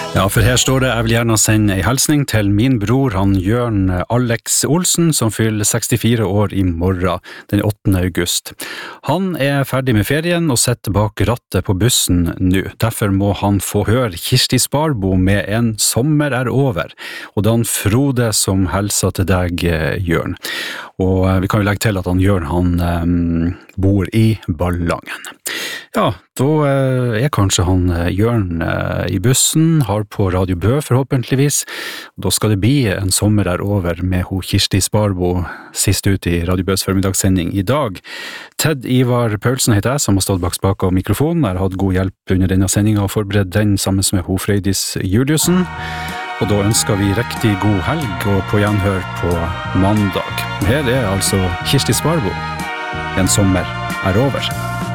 Ja, for her står det, jeg vil gjerne sende en hilsning til min bror, han Jørn Alex Olsen, som fyller 64 år i morgen, den 8. august. Han ferdig med ferien og sitter bak rattet på bussen nå. Derfor må han få høre Kirsti Sparbo med En sommer over. Og det er Frode som hilser til deg, Jørn. Og vi kan jo legge til at han Jørn, han bor i Ballangen. Ja, da kanskje han Jørn i bussen, har på Radio Bø forhåpentligvis. Da skal det bli En sommer over med ho Kirsti Sparbo sist ut i Radio Bøs formidagssending i dag. Ted Ivar Paulsen heter jeg, som har stått bak spaka av mikrofonen. Jeg har hatt god hjelp under denne sendingen og forberedt den sammen med ho Frøydis Juliussen. Og da ønsker vi riktig god helg og på gjenhør på mandag. Her altså Kirsti Sparbo. En sommer over.